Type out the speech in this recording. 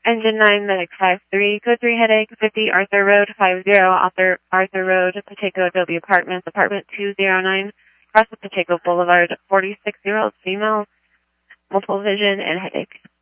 Engine 9, Medic 5-3, code 3 headache, 50 Arthur Road, 50 Arthur Road, Pacheco Adobe Apartments, apartment 209, across the Pacheco Boulevard, 46-year-old female, multiple vision and headache.